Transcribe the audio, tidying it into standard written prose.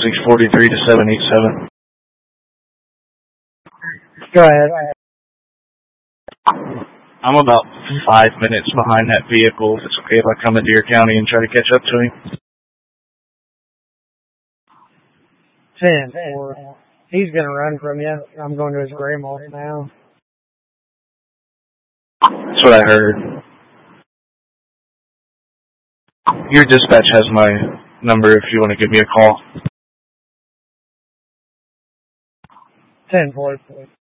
643 to 787. Go ahead. I'm about 5 minutes behind that vehicle. If it's okay if I come into your county and try to catch up to him. 10-4. He's going to run from you. I'm going to his gray mold now. That's what I heard. Your dispatch has my number if you want to give me a call. 10-4.